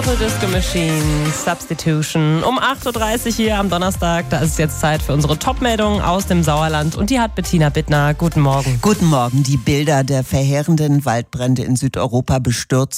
Purple Disco Machine, Substitution. Um 8.30 Uhr hier am Donnerstag. Da ist es jetzt Zeit für unsere Top-Meldung aus dem Sauerland. Und die hat Bettina Bittner. Guten Morgen. Guten Morgen. Die Bilder der verheerenden Waldbrände in Südeuropa bestürzen